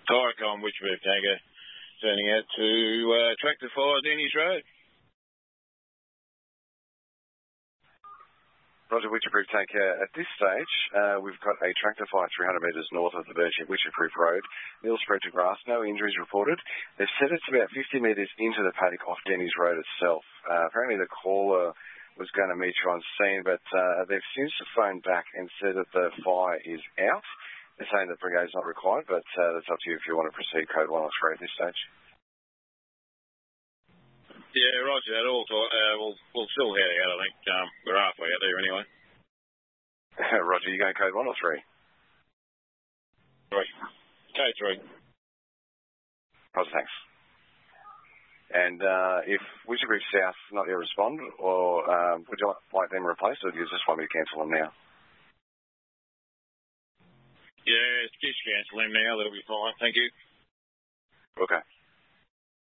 Tyrecom Witcheroo Tango turning out to Tractor 5 Denny's Road. Roger, Witcheroo Tango. At this stage, we've got a tractor fire 300 metres north of the verge at Witcheroo Road. Mill spread to grass, no injuries reported. They've said it's about 50 metres into the paddock off Denny's Road itself. Apparently the caller was going to meet you on scene, but they've since phoned back and said that the fire is out. They're saying that brigade's not required, but that's up to you if you want to proceed code 103 at this stage. Yeah, roger that. We'll still head out, I think. We're halfway out there anyway. Roger, you going code 1 or 3? 3. Code 3. Roger, thanks. And if Witcheroo South not yet respond, or would you like them replaced, or do you just want me to cancel them now? Yeah, just cancel them now. That'll be fine. Thank you. Okay.